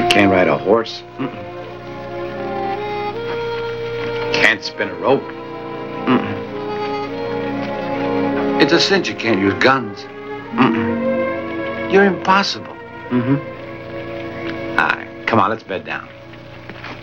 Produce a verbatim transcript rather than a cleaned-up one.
Can't ride a horse. Mm-mm. Can't spin a rope. Mm-mm. It's a cinch you can't use guns. Mm-mm. You're impossible. Mm-hmm. All right, come on, let's bed down.